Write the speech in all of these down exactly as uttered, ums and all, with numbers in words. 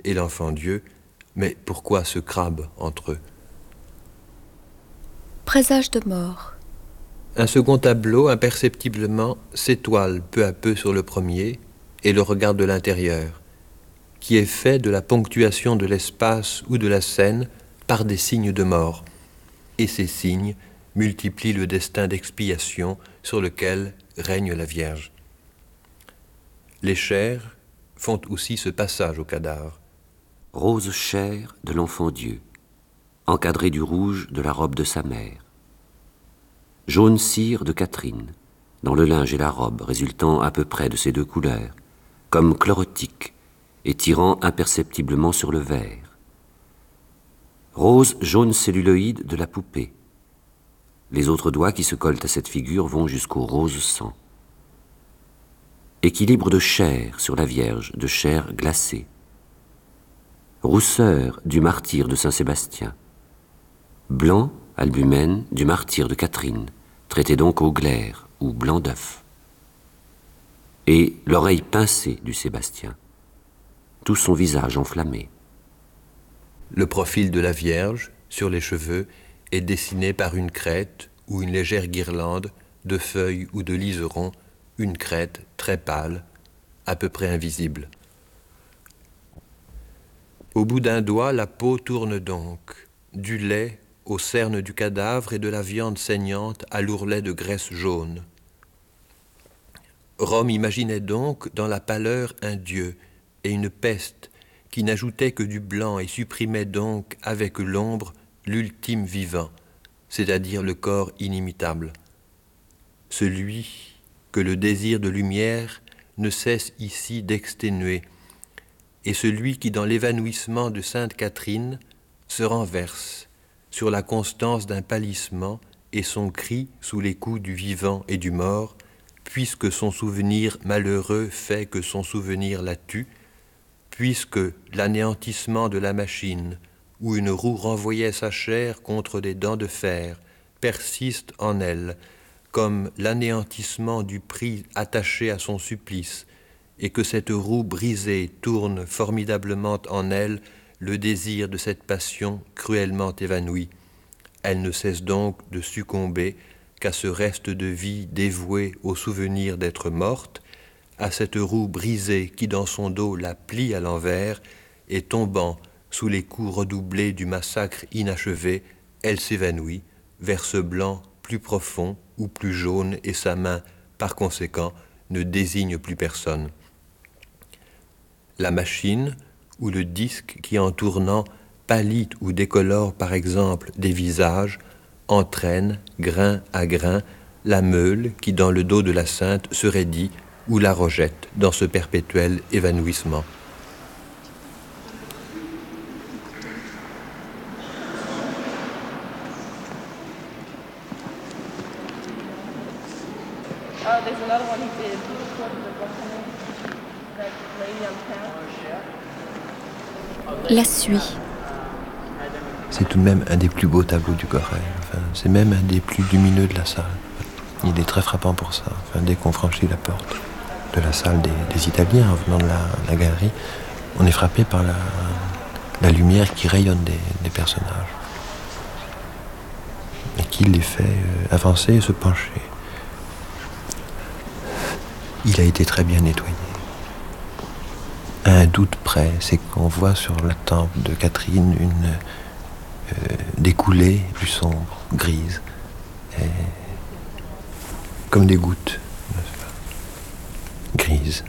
et l'enfant Dieu, mais pourquoi ce crabe entre eux? Présage de mort. Un second tableau, imperceptiblement, s'étoile peu à peu sur le premier et le regarde de l'intérieur, qui est fait de la ponctuation de l'espace ou de la scène par des signes de mort. Et ces signes multiplient le destin d'expiation sur lequel règne la Vierge. Les chairs font aussi ce passage au cadavre. Rose chair de l'enfant Dieu, encadrée du rouge de la robe de sa mère. Jaune cire de Catherine, dans le linge et la robe résultant à peu près de ces deux couleurs, comme chlorotique et tirant imperceptiblement sur le verre. Rose jaune celluloïde de la poupée. Les autres doigts qui se collent à cette figure vont jusqu'au rose sang. Équilibre de chair sur la Vierge, de chair glacée. Rousseur du martyre de Saint-Sébastien. Blanc, albumène, du martyre de Catherine, traité donc au glaire ou blanc d'œuf. Et l'oreille pincée du Sébastien. Tout son visage enflammé. Le profil de la Vierge, sur les cheveux, est dessiné par une crête ou une légère guirlande de feuilles ou de liserons, une crête très pâle, à peu près invisible. Au bout d'un doigt, la peau tourne donc, du lait aux cernes du cadavre et de la viande saignante à l'ourlet de graisse jaune. Rome imaginait donc dans la pâleur un dieu et une peste qui n'ajoutait que du blanc et supprimait donc avec l'ombre l'ultime vivant, c'est-à-dire le corps inimitable. Celui que le désir de lumière ne cesse ici d'exténuer, et celui qui, dans l'évanouissement de Sainte Catherine, se renverse sur la constance d'un pâlissement et son cri sous les coups du vivant et du mort, puisque son souvenir malheureux fait que son souvenir la tue, puisque l'anéantissement de la machine, où une roue renvoyait sa chair contre des dents de fer, persiste en elle, comme l'anéantissement du prix attaché à son supplice, et que cette roue brisée tourne formidablement en elle le désir de cette passion cruellement évanouie. Elle ne cesse donc de succomber qu'à ce reste de vie dévoué au souvenir d'être morte, à cette roue brisée qui dans son dos la plie à l'envers, et tombant sous les coups redoublés du massacre inachevé, elle s'évanouit vers ce blanc plus profond ou plus jaune, et sa main, par conséquent, ne désigne plus personne. La machine, ou le disque qui en tournant pâlit ou décolore par exemple des visages, entraîne, grain à grain, la meule qui dans le dos de la sainte se raidit ou la rejette dans ce perpétuel évanouissement. Oh, there's another one he did. That lady on town. La suie. C'est tout de même un des plus beaux tableaux du Corrèze. Enfin, c'est même un des plus lumineux de la salle. Il est très frappant pour ça. Enfin, dès qu'on franchit la porte de la salle des, des Italiens en venant de la, la galerie, on est frappé par la, la lumière qui rayonne des, des personnages et qui les fait euh, avancer et se pencher. Il a été très bien nettoyé. À un doute près, c'est qu'on voit sur la tempe de Catherine une euh, des coulées plus sombres, grises, et comme des gouttes, n'est-ce pas, grises.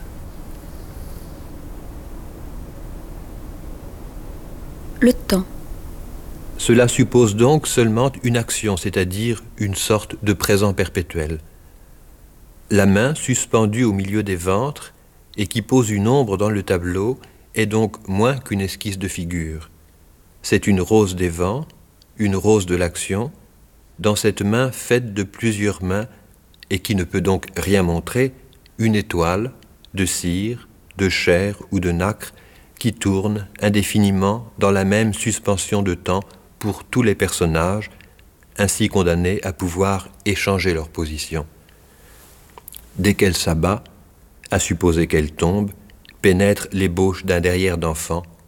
Le temps. Cela suppose donc seulement une action, c'est-à-dire une sorte de présent perpétuel. La main suspendue au milieu des ventres et qui pose une ombre dans le tableau est donc moins qu'une esquisse de figure. C'est une rose des vents, une rose de l'action, dans cette main faite de plusieurs mains et qui ne peut donc rien montrer, une étoile de cire, de chair ou de nacre qui tourne indéfiniment dans la même suspension de temps pour tous les personnages, ainsi condamnés à pouvoir échanger leur position. Dès qu'elle s'abat, à supposer qu'elle tombe, pénètre l'ébauche d'un derrière d'enfant